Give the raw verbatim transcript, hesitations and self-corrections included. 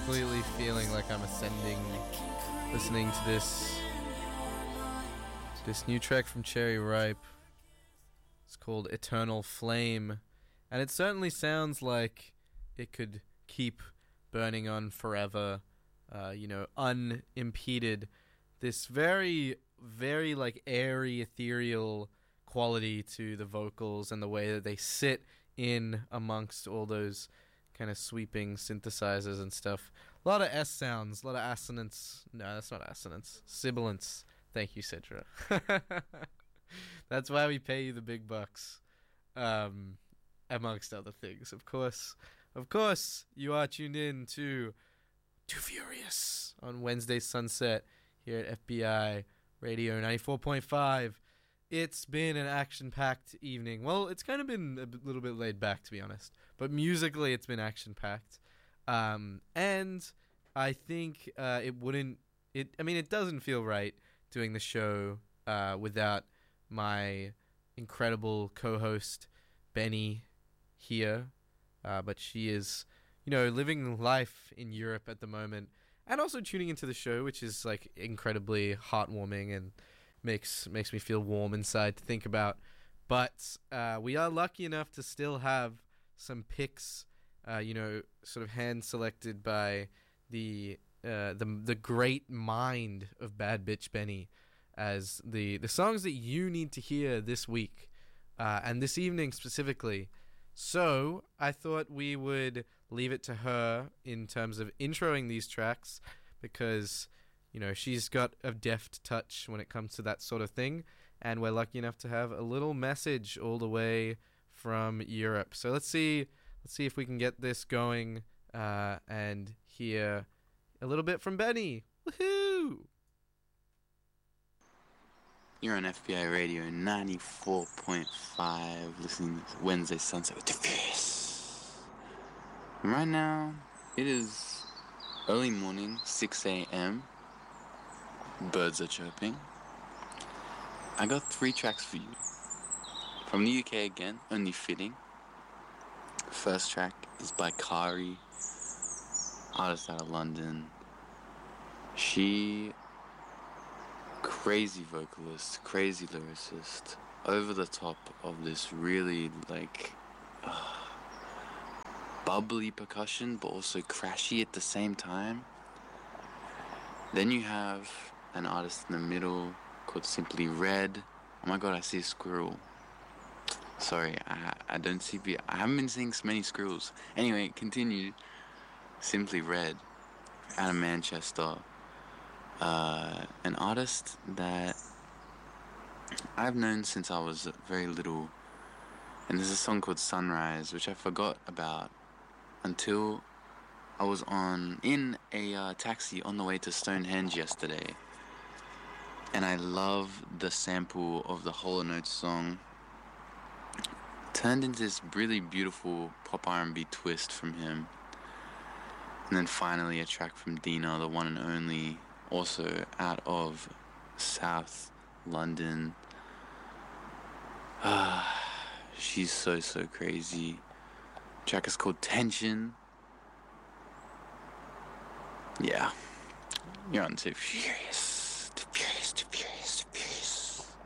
completely feeling like I'm ascending, listening to this this new track from Cherry Ripe. It's called Eternal Flame, and it certainly sounds like it could keep burning on forever, uh, you know, unimpeded. This very, very like airy, ethereal quality to the vocals and the way that they sit in amongst all those kind of sweeping synthesizers and stuff. A lot of S sounds, a lot of assonance. No, that's not assonance. Sibilance. Thank you, Citra. That's why we pay you the big bucks. Um, amongst other things, of course. Of course, you are tuned in to Too Furious on Wednesday Sunset here at F B I Radio ninety-four point five. It's been an action-packed evening. Well, it's kind of been a little bit laid back, to be honest. But musically, it's been action-packed. Um, and I think uh, it wouldn't... It. I mean, it doesn't feel right doing the show uh, without my incredible co-host, Benny, here. Uh, but she is, you know, living life in Europe at the moment. And also tuning into the show, which is, like, incredibly heartwarming and... Makes makes me feel warm inside to think about. But uh, we are lucky enough to still have some picks, uh, you know, sort of hand-selected by the uh, the the great mind of Bad Bitch Benny as the, the songs that you need to hear this week, uh, and this evening specifically. So I thought we would leave it to her in terms of introing these tracks, because... You know, she's got a deft touch when it comes to that sort of thing, and we're lucky enough to have a little message all the way from Europe. So let's see, let's see if we can get this going uh, and hear a little bit from Benny. Woohoo! You're on F B I Radio ninety-four point five, listening to Wednesday Sunset with the Fierce. And right now, it is early morning, six a.m. Birds are chirping. I got three tracks for you. From the U K again, only fitting. First track is by Kari, artist out of London. She, crazy vocalist, crazy lyricist, over the top of this really like uh, bubbly percussion, but also crashy at the same time. Then you have an artist in the middle called Simply Red. Oh my god, I see a squirrel. Sorry, I I don't see... Be- I haven't been seeing so many squirrels. Anyway, continue. Simply Red, out of Manchester. Uh, an artist that I've known since I was very little. And there's a song called Sunrise, which I forgot about until I was on in a uh, taxi on the way to Stonehenge yesterday. And I love the sample of the Hall and Oates song. Turned into this really beautiful pop R and B twist from him. And then finally a track from Dina, the one and only, also out of South London. Ah, she's so, so crazy. The track is called Tension. Yeah. You're on Too Furious.